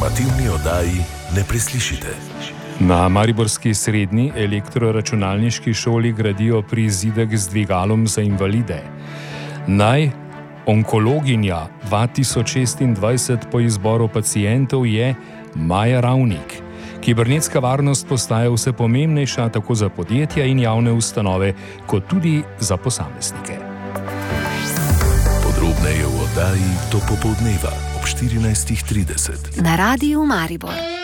informativni oddaji ne preslišite. Na mariborski srednji elektroračunalniški šoli gradijo prizidek z dvigalom za invalide. Naj onkologinja 2026 po izboru pacientov je Maja Ravnik. Kibernetska varnost postaja vse pomembnejša tako za podjetja in javne ustanove, kot tudi za posameznike. Podrobneje v oddaji do popoldneva ob 14:30 na Radiu Maribor.